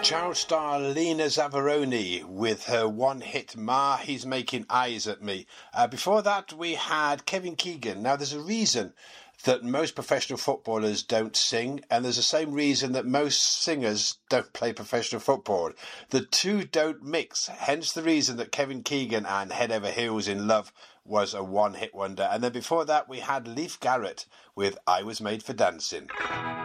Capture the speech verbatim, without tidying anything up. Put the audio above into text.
Child star Lena Zavaroni with her one-hit Ma, He's Making Eyes at Me. Uh, before that, we had Kevin Keegan. Now, there's a reason that most professional footballers don't sing, and there's the same reason that most singers don't play professional football. The two don't mix, hence the reason that Kevin Keegan and Head Over Heels in Love was a one-hit wonder. And then before that, we had Leif Garrett with I Was Made for Dancing.